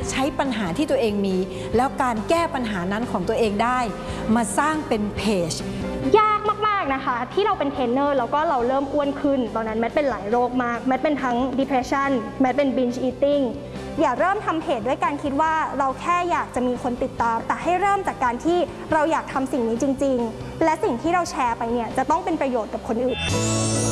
ใช้ปัญหาที่ตัวเองมีแล้วการแก้ปัญหานั้นของตัวเองได้มาสร้างเป็นเพจยากมากๆนะคะที่เราเป็นเทรนเนอร์แล้วก็เราเริ่มอ้วนขึ้นตอนนั้นแมทเป็นหลายโรคมากแมทเป็นทั้ง depression แมทเป็น binge eating อย่าเริ่มทำเพจด้วยการคิดว่าเราแค่อยากจะมีคนติดตามแต่ให้เริ่มจากการที่เราอยากทำสิ่งนี้จริงๆและสิ่งที่เราแชร์ไปเนี่ยจะต้องเป็นประโยชน์กับคนอื่น